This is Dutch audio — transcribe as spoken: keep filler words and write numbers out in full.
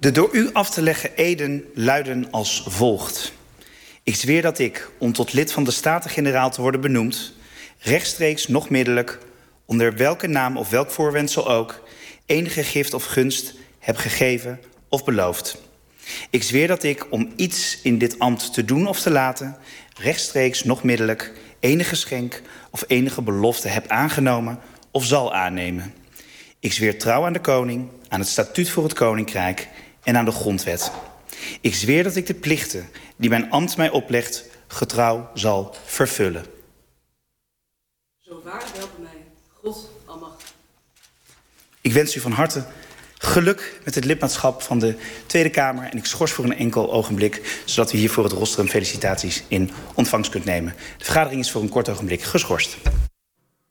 De door u af te leggen eden luiden als volgt. Ik zweer dat ik, om tot lid van de Staten-Generaal te worden benoemd, rechtstreeks noch middelijk, onder welke naam of welk voorwendsel ook, enige gift of gunst heb gegeven of beloofd. Ik zweer dat ik, om iets in dit ambt te doen of te laten, rechtstreeks noch middelijk, enige geschenk of enige belofte heb aangenomen of zal aannemen. Ik zweer trouw aan de koning, aan het statuut voor het koninkrijk en aan de grondwet. Ik zweer dat ik de plichten die mijn ambt mij oplegt getrouw zal vervullen. Zo waar helpen mij, God almachtig. Ik wens u van harte geluk met het lidmaatschap van de Tweede Kamer en ik schors voor een enkel ogenblik, zodat u hiervoor het rostrum felicitaties in ontvangst kunt nemen. De vergadering is voor een kort ogenblik geschorst.